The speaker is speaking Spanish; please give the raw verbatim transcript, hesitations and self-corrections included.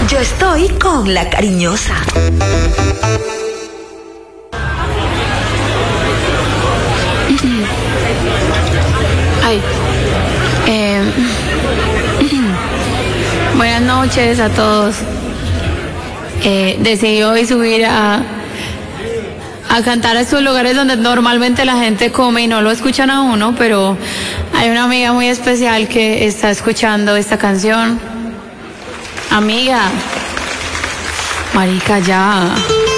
Yo estoy con la cariñosa. Ay. Eh, buenas noches a todos. Eh, decidí hoy subir a, a cantar a estos lugares donde normalmente la gente come y no lo escuchan a uno, pero hay una amiga muy especial que está escuchando esta canción. Amiga, marica, ya.